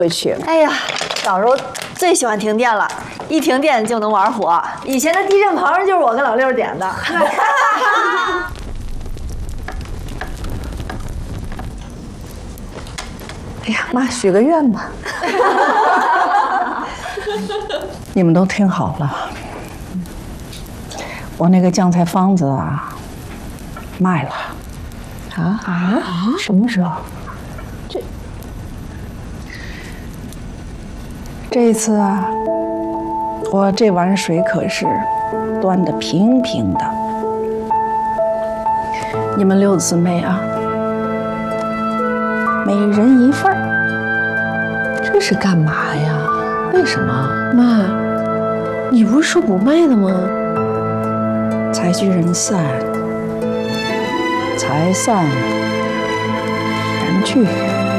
回去。 哎呀，小时候最喜欢停电了，一停电就能玩火。以前的地震棚就是我跟老六点的。 哎呀妈，许个愿吧。你们都听好了，我那个酱菜方子啊，卖了。什么时候？这一次啊，我这碗水可是端得平平的。你们6姊妹啊，每人一份儿。 这是干嘛呀？为什么？妈，你不是说不卖的吗？ 财聚人散，财散人聚。